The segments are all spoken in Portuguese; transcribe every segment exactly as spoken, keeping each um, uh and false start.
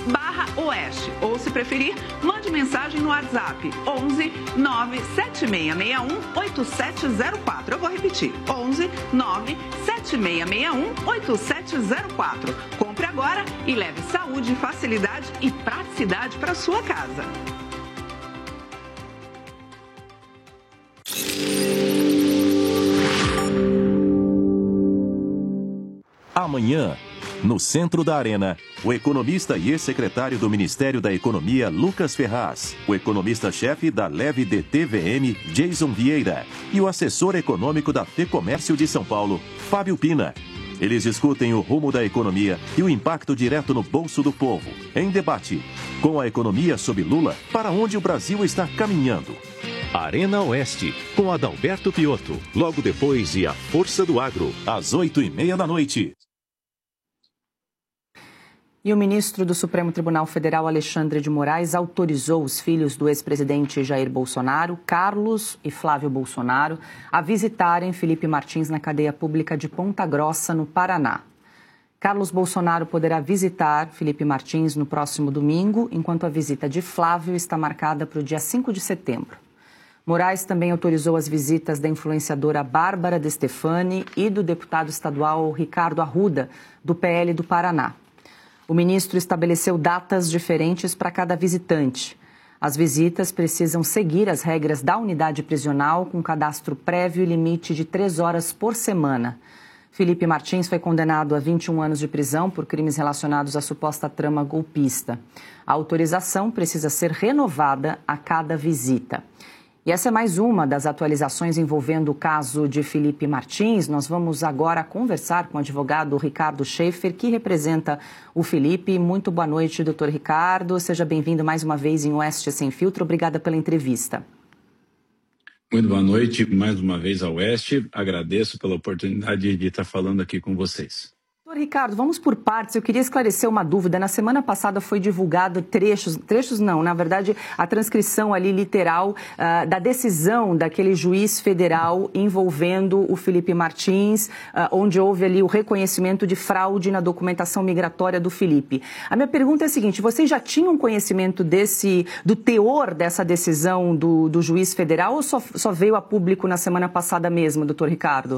barra oeste. Ou, se preferir, mande mensagem no WhatsApp onze nove sete seis seis um oito sete zero quatro. Eu vou repetir, onze nove sete seis seis um oito sete zero quatro. Compre agora e leve saúde, facilidade e praticidade para sua casa. Amanhã, no centro da Arena, o economista e ex-secretário do Ministério da Economia, Lucas Ferraz, o economista-chefe da Leve D T V M, Jason Vieira, e o assessor econômico da FEComércio de São Paulo, Fábio Pina. Eles discutem o rumo da economia e o impacto direto no bolso do povo. Em debate, com a economia sob Lula, para onde o Brasil está caminhando. Arena Oeste, com Adalberto Piotto, logo depois de A Força do Agro, às oito e meia da noite. E o ministro do Supremo Tribunal Federal, Alexandre de Moraes, autorizou os filhos do ex-presidente Jair Bolsonaro, Carlos e Flávio Bolsonaro, a visitarem Felipe Martins na cadeia pública de Ponta Grossa, no Paraná. Carlos Bolsonaro poderá visitar Felipe Martins no próximo domingo, enquanto a visita de Flávio está marcada para o dia cinco de setembro. Moraes também autorizou as visitas da influenciadora Bárbara De Stefani e do deputado estadual Ricardo Arruda, do P L do Paraná. O ministro estabeleceu datas diferentes para cada visitante. As visitas precisam seguir as regras da unidade prisional, com cadastro prévio e limite de três horas por semana. Felipe Martins foi condenado a vinte e um anos de prisão por crimes relacionados à suposta trama golpista. A autorização precisa ser renovada a cada visita. E essa é mais uma das atualizações envolvendo o caso de Felipe Martins. Nós vamos agora conversar com o advogado Ricardo Schaefer, que representa o Felipe. Muito boa noite, doutor Ricardo. Seja bem-vindo mais uma vez em Oeste Sem Filtro. Obrigada pela entrevista. Muito boa noite, mais uma vez ao Oeste. Agradeço pela oportunidade de estar falando aqui com vocês. Doutor Ricardo, vamos por partes. Eu queria esclarecer uma dúvida. Na semana passada foi divulgado trechos, trechos não, na verdade, a transcrição ali literal uh, da decisão daquele juiz federal envolvendo o Felipe Martins, uh, onde houve ali o reconhecimento de fraude na documentação migratória do Felipe. A minha pergunta é a seguinte: vocês já tinham conhecimento desse, do teor dessa decisão do, do juiz federal ou só, só veio a público na semana passada mesmo, doutor Ricardo?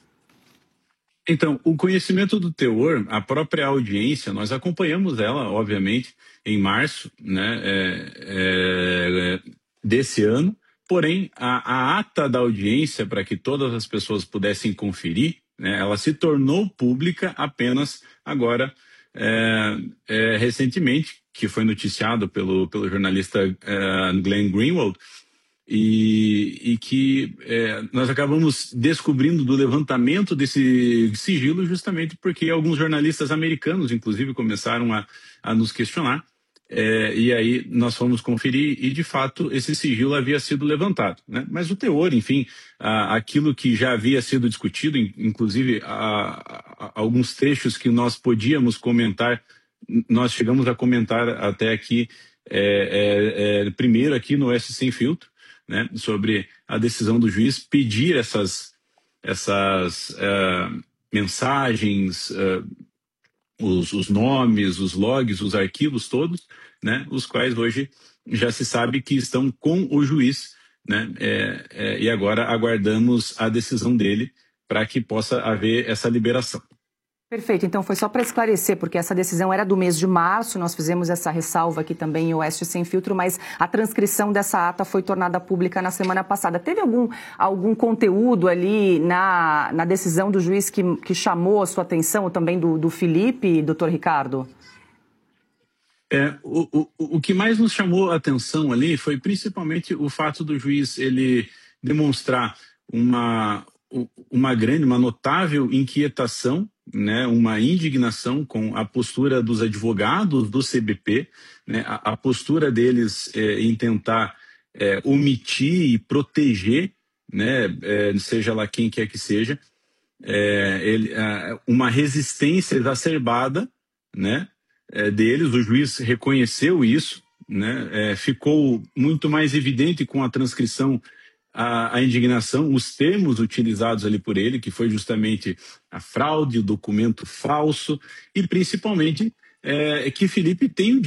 Então, o conhecimento do teor, a própria audiência, nós acompanhamos ela, obviamente, em março, né, é, é, desse ano, porém, a, a ata da audiência, para que todas as pessoas pudessem conferir, né, ela se tornou pública apenas agora, é, é, recentemente, que foi noticiado pelo, pelo jornalista é, Glenn Greenwald, E, e que é, nós acabamos descobrindo do levantamento desse sigilo justamente porque alguns jornalistas americanos, inclusive, começaram a, a nos questionar. É, e aí nós fomos conferir e, de fato, esse sigilo havia sido levantado, né? Mas o teor, enfim, a, aquilo que já havia sido discutido, inclusive a, a, alguns trechos que nós podíamos comentar, nós chegamos a comentar até aqui, é, é, é, primeiro aqui no Oeste Sem Filtro, né, sobre a decisão do juiz pedir essas, essas uh, mensagens, uh, os, os nomes, os logs, os arquivos todos, né, os quais hoje já se sabe que estão com o juiz, né, é, é, e agora aguardamos a decisão dele para que possa haver essa liberação. Perfeito, então foi só para esclarecer, porque essa decisão era do mês de março, nós fizemos essa ressalva aqui também em Oeste Sem Filtro, mas a transcrição dessa ata foi tornada pública na semana passada. Teve algum, algum conteúdo ali na, na decisão do juiz que, que chamou a sua atenção, ou também do, do Felipe, doutor Ricardo? É, o, o, o que mais nos chamou a atenção ali foi principalmente o fato do juiz ele demonstrar uma, uma grande, uma notável inquietação, né, uma indignação com a postura dos advogados do C B P, né, a, a postura deles é, em tentar é, omitir e proteger, né, é, seja lá quem quer que seja, é, ele, é, uma resistência exacerbada, né, é, deles. O juiz reconheceu isso, né, é, ficou muito mais evidente com a transcrição A, a indignação, os termos utilizados ali por ele, que foi justamente a fraude, o documento falso e principalmente é, que Felipe tem o